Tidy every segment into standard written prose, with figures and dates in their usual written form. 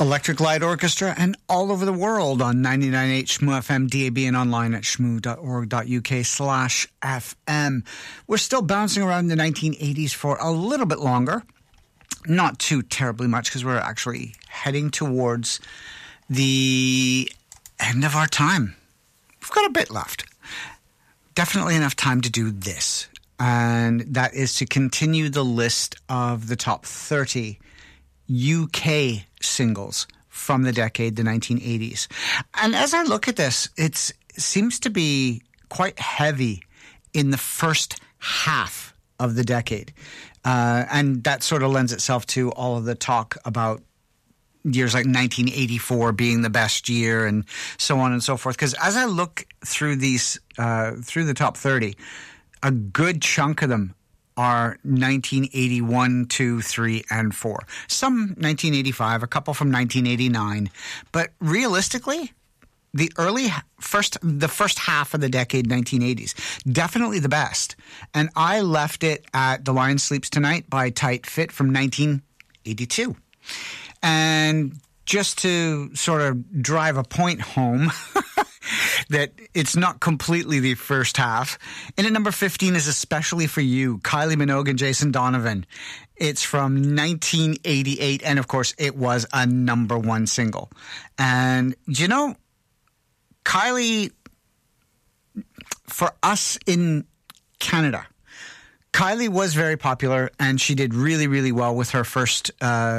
Electric Light Orchestra and all over the world on 99.8 Shmoo FM, DAB, and online at shmoo.org.uk/FM. We're still bouncing around the 1980s for a little bit longer. Not too terribly much, because we're actually heading towards the end of our time. We've got a bit left. Definitely enough time to do this. And that is to continue the list of the top 30 UK singles from the decade, the 1980s. And as I look at this, it seems to be quite heavy in the first half of the decade. And that sort of lends itself to all of the talk about years like 1984 being the best year and so on and so forth. Because as I look through these, through the top 30, a good chunk of them are 1981, 2, 3, and 4. Some 1985, a couple from 1989. But realistically, the first half of the decade, 1980s, definitely the best. And I left it at The Lion Sleeps Tonight by Tight Fit from 1982. And just to sort of drive a point home that it's not completely the first half. And at number 15 is Especially for You, Kylie Minogue and Jason Donovan. It's from 1988, and of course, it was a number one single. And, you know, Kylie, for us in Canada, Kylie was very popular, and she did really, really well with her first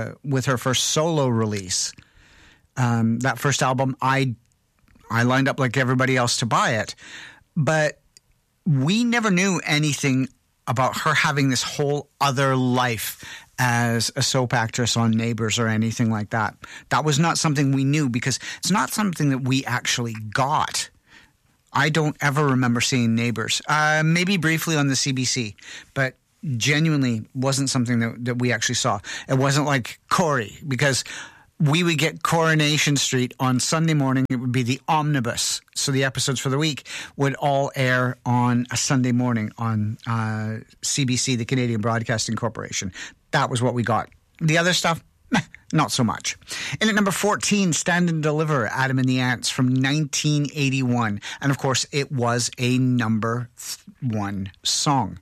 solo release. That first album, I lined up like everybody else to buy it, but we never knew anything about her having this whole other life as a soap actress on Neighbours or anything like that. That was not something we knew, because it's not something that we actually got. I don't ever remember seeing Neighbours. Maybe briefly on the CBC, but genuinely wasn't something that we actually saw. It wasn't like Corrie, because we would get Coronation Street on Sunday morning. It would be the omnibus. So the episodes for the week would all air on a Sunday morning on CBC, the Canadian Broadcasting Corporation. That was what we got. The other stuff, not so much. And at number 14, Stand and Deliver, Adam and the Ants from 1981. And of course, it was a number one song.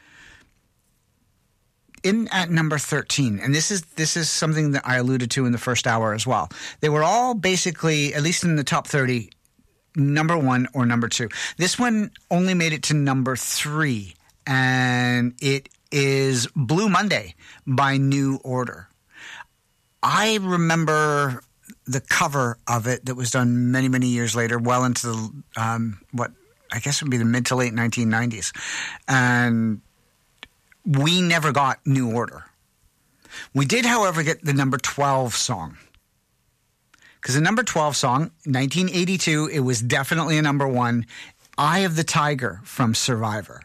In at number 13, and this is something that I alluded to in the first hour as well. They were all basically, at least in the top 30, number one or number two. This one only made it to number 3, and it is Blue Monday by New Order. I remember the cover of it that was done many, many years later, well into the, what I guess would be the mid to late 1990s. And we never got New Order. We did, however, get the number 12 song. Because the number 12 song, 1982, it was definitely a number one, Eye of the Tiger from Survivor.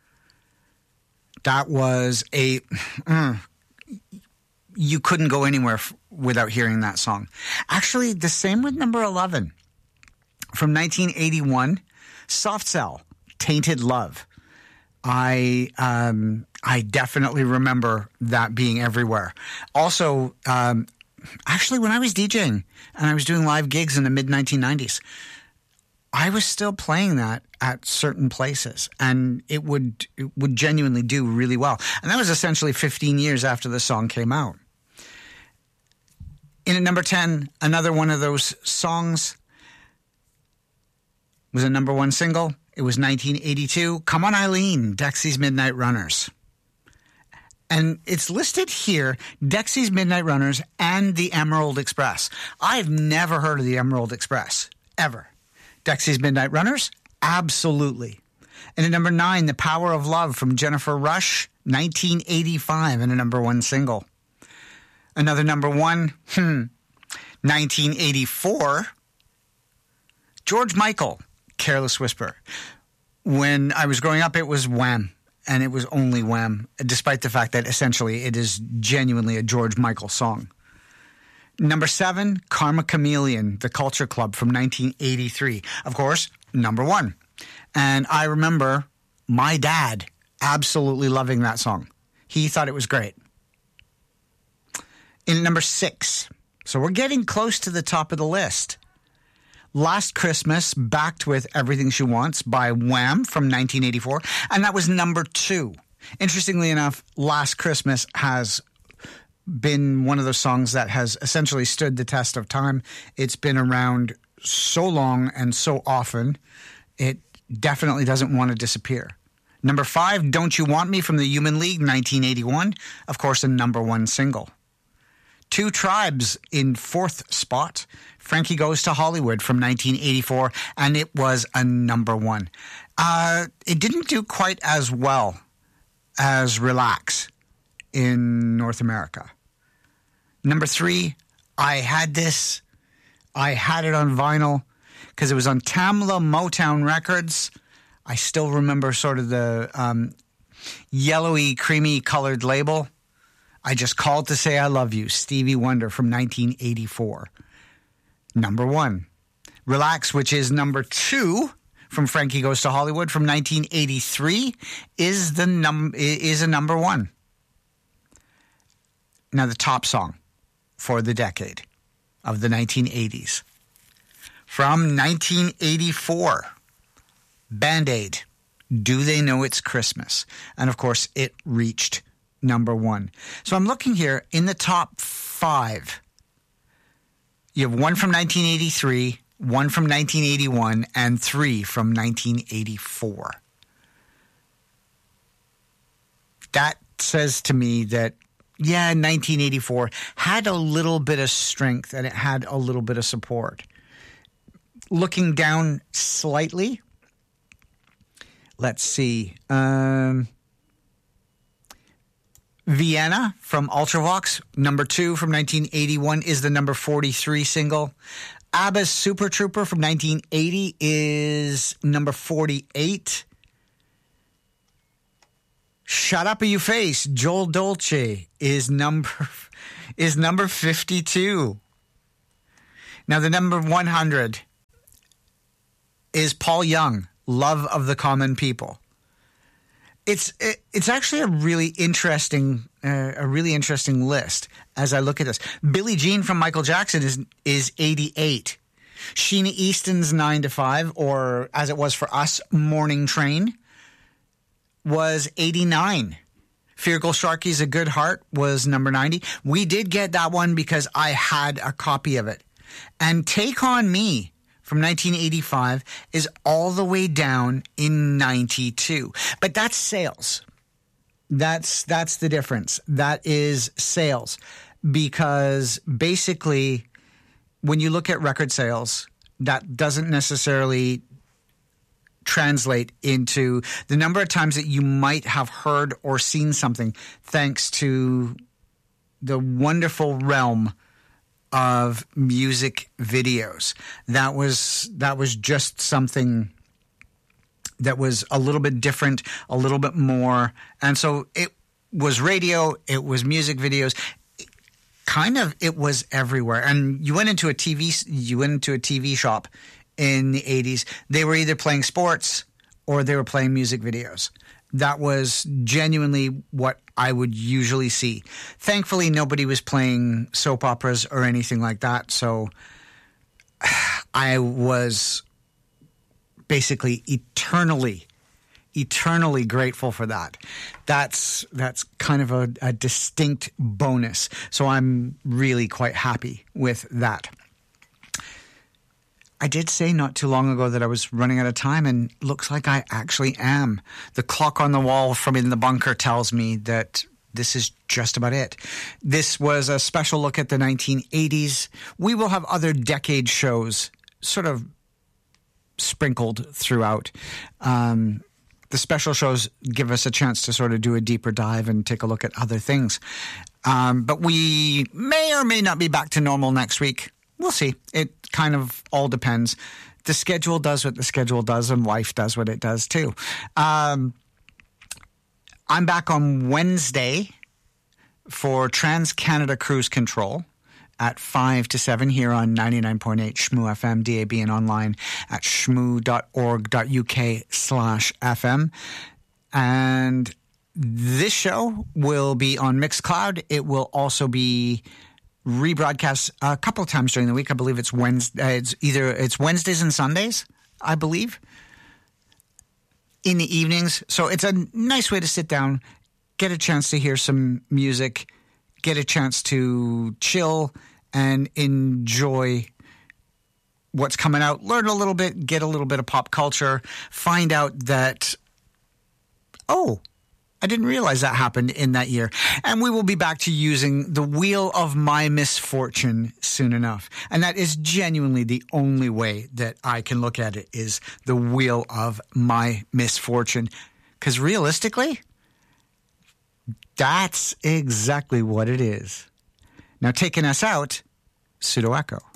That was a... you couldn't go anywhere without hearing that song. Actually, the same with number 11. From 1981, Soft Cell, Tainted Love. I definitely remember that being everywhere. Also, actually, when I was DJing and I was doing live gigs in the mid-1990s, I was still playing that at certain places, and it would genuinely do really well. And that was essentially 15 years after the song came out. In at number 10, another one of those songs was a number one single. It was 1982. Come On Eileen, Dexy's Midnight Runners. And it's listed here, Dexy's Midnight Runners and the Emerald Express. I've never heard of the Emerald Express, ever. Dexy's Midnight Runners? Absolutely. And at number 9, The Power of Love from Jennifer Rush, 1985, and a number one single. Another number one, 1984, George Michael, Careless Whisper. When I was growing up, it was Wham, and it was only Wham, despite the fact that essentially it is genuinely a George Michael song. Number 7, Karma Chameleon, The Culture Club from 1983. Of course, number 1. And I remember my dad absolutely loving that song. He thought it was great. In number 6, So we're getting close to the top of the list. Last Christmas, backed with Everything She Wants by Wham from 1984, and that was number 2. Interestingly enough, Last Christmas has been one of those songs that has essentially stood the test of time. It's been around so long and so often, it definitely doesn't want to disappear. Number 5, Don't You Want Me from the Human League, 1981. Of course, a number 1 single. 2 Tribes in 4th spot. Frankie Goes to Hollywood from 1984, and it was a number 1. It didn't do quite as well as Relax in North America. Number 3, I Had This. I had it on vinyl because it was on Tamla Motown Records. I still remember sort of the yellowy, creamy colored label. I Just Called to Say I Love You, Stevie Wonder from 1984. Number 1. Relax, which is number 2 from Frankie Goes to Hollywood from 1983, is a number 1. Now the top song for the decade of the 1980s. From 1984, Band-Aid, Do They Know It's Christmas? And of course, it reached number 1. So I'm looking here in the top 5. You have 1 from 1983, 1 from 1981, and 3 from 1984. That says to me that, yeah, 1984 had a little bit of strength and it had a little bit of support. Looking down slightly, let's see. Vienna from Ultravox, number 2 from 1981, is the number 43 single. ABBA's Super Trooper from 1980 is number 48. Shut Up or You Face, Joel Dolce, is number 52. Now the number 100 is Paul Young, Love of the Common People. It's actually a really interesting list as I look at this. Billie Jean from Michael Jackson is 88. Sheena Easton's 9 to 5, or as it was for us, Morning Train, was 89. Feargal Sharkey's A Good Heart was number 90. We did get that one because I had a copy of it. And Take On Me from 1985 is all the way down in 92. But that's sales. That's the difference. That is sales. Because basically, when you look at record sales, that doesn't necessarily translate into the number of times that you might have heard or seen something thanks to the wonderful realm of music videos. That was just something that was a little bit different, a little bit more. And so it was radio, it was music videos. It was everywhere. And you went into a TV shop in the 80s. They were either playing sports or they were playing music videos. That was genuinely what I would usually see. Thankfully, nobody was playing soap operas or anything like that. So I was basically eternally grateful for that. That's kind of a distinct bonus. So I'm really quite happy with that. I did say not too long ago that I was running out of time, and looks like I actually am. The clock on the wall from in the bunker tells me that this is just about it. This was a special look at the 1980s. We will have other decade shows sort of sprinkled throughout. The special shows give us a chance to sort of do a deeper dive and take a look at other things. But we may or may not be back to normal next week. We'll see. It kind of all depends. The schedule does what the schedule does, and life does what it does too. I'm back on Wednesday for Trans-Canada Cruise Control at 5 to 7 here on 99.8 Shmoo FM, DAB, and online at shmoo.org.uk/FM. And this show will be on Mixcloud. It will also be rebroadcasts a couple of times during the week. I believe it's Wednesday. It's Wednesdays and Sundays, I believe, in the evenings. So it's a nice way to sit down, get a chance to hear some music, get a chance to chill and enjoy what's coming out, learn a little bit, get a little bit of pop culture, find out that, oh, I didn't realize that happened in that year. And we will be back to using the Wheel of My Misfortune soon enough. And that is genuinely the only way that I can look at it, is the Wheel of My Misfortune. Because realistically, that's exactly what it is. Now, taking us out, Pseudo Echo.